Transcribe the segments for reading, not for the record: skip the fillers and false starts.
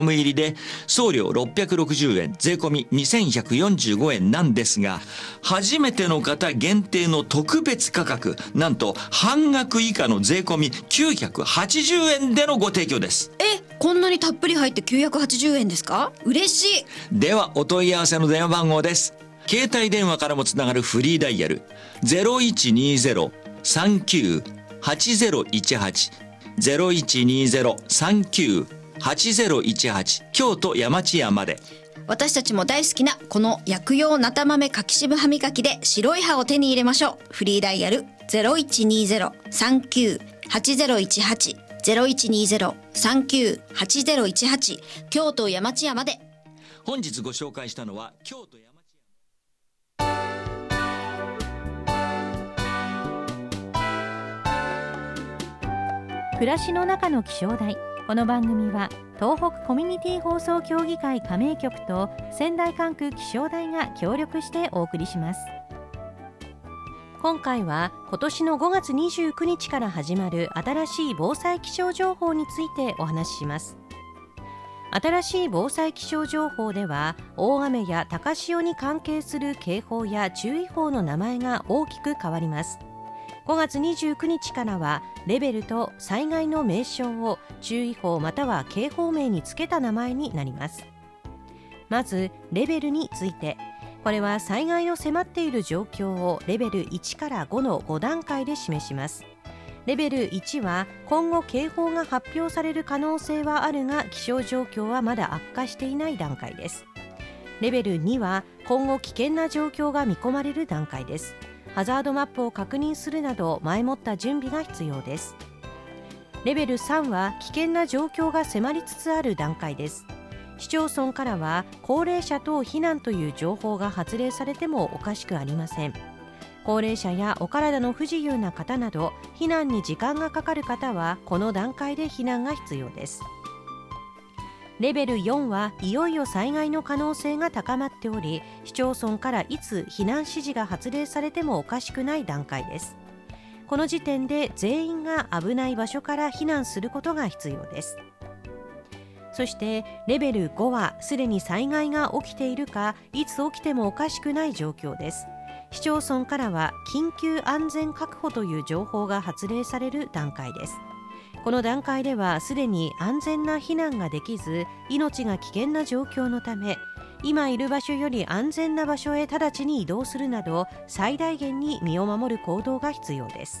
入りで送料660円、税込み2145円なんですが、初めての方限定の特別価格、なんと半額以下の税込み980円でのご提供です。 こんなにたっぷり入って980円ですか？嬉しい。 ではお問い合わせの電話番号です。携帯電話からもつながるフリーダイヤル 0120-39-8018 0120-39-8018 京都山地屋まで。 私たちも大好きなこの薬用菜玉目柿渋歯磨きで白い歯を手に入れましょう。フリーダイヤル 0120-39-8018 0120-39-8018 京都山地屋まで。 本日ご紹介したのは京都山地屋。 暮らしの中の気象台。この番組は東北コミュニティ放送協議会加盟局と仙台管区気象台が協力してお送りします。今回は今年の5月29日から始まる新しい防災気象情報についてお話しします。新しい防災気象情報では、大雨や高潮に関係する警報や注意報の名前が大きく変わります。5月29日からはレベルと災害の名称を注意報または警報名につけた名前になります。まずレベルについて、これは災害の迫っている状況をレベル1から5の5段階で示します。レベル1は今後警報が発表される可能性はあるが気象状況はまだ悪化していない段階です。レベル2は今後危険な状況が見込まれる段階です。ハザードマップを確認するなど前もった準備が必要です。レベル3は危険な状況が迫りつつある段階です。市町村からは高齢者等避難という情報が発令されてもおかしくありません。高齢者やお体の不自由な方など避難に時間がかかる方はこの段階で避難が必要です。レベル4はいよいよ災害の可能性が高まっており、市町村からいつ避難指示が発令されてもおかしくない段階です。この時点で全員が危ない場所から避難することが必要です。そしてレベル5はすでに災害が起きているか、いつ起きてもおかしくない状況です。市町村からは緊急安全確保という情報が発令される段階です。この段階ではすでに安全な避難ができず、命が危険な状況のため、今いる場所より安全な場所へ直ちに移動するなど最大限に身を守る行動が必要です。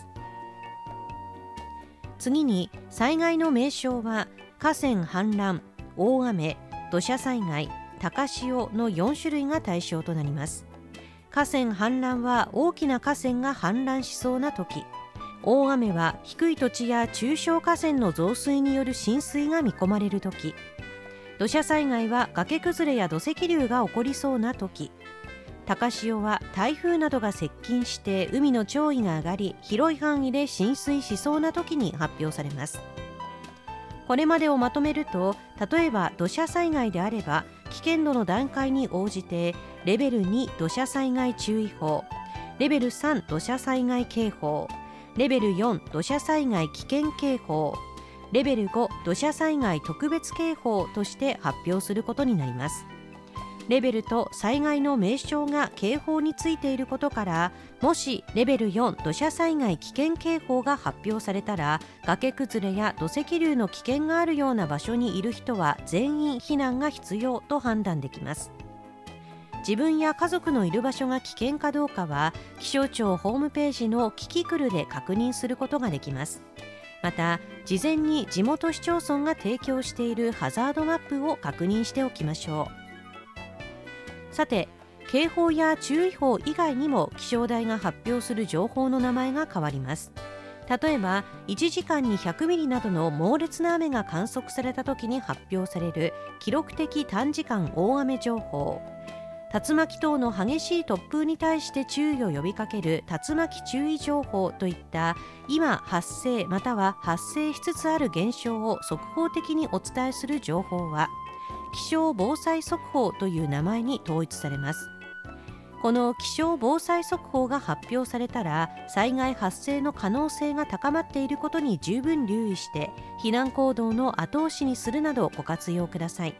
次に災害の名称は河川氾濫、大雨、土砂災害、高潮の4種類が対象となります。河川氾濫は大きな河川が氾濫しそうな時、大雨は低い土地や中小河川の増水による浸水が見込まれるとき、土砂災害は崖崩れや土石流が起こりそうなとき、高潮は台風などが接近して海の潮位が上がり広い範囲で浸水しそうなときに発表されます。これまでをまとめると、例えば土砂災害であれば危険度の段階に応じてレベル2土砂災害注意報、レベル3土砂災害警報、レベル4土砂災害危険警報、レベル5土砂災害特別警報として発表することになります。レベルと災害の名称が警報についていることから、もしレベル4土砂災害危険警報が発表されたら、崖崩れや土石流の危険があるような場所にいる人は全員避難が必要と判断できます。自分や家族のいる場所が危険かどうかは気象庁ホームページのキキクルで確認することができます。また事前に地元市町村が提供しているハザードマップを確認しておきましょう。さて、警報や注意報以外にも気象台が発表する情報の名前が変わります。例えば1時間に100ミリなどの猛烈な雨が観測された時に発表される記録的短時間大雨情報、竜巻等の激しい突風に対して注意を呼びかける竜巻注意情報といった今発生または発生しつつある現象を速報的にお伝えする情報は気象防災速報という名前に統一されます。 この気象防災速報が発表されたら、災害発生の可能性が高まっていることに十分留意して、避難行動の後押しにするなどご活用ください。